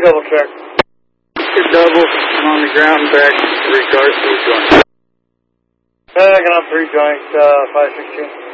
double check. Good double. I'm on the ground back. 3 cars, 3 joints. Back on 3 joints, 516.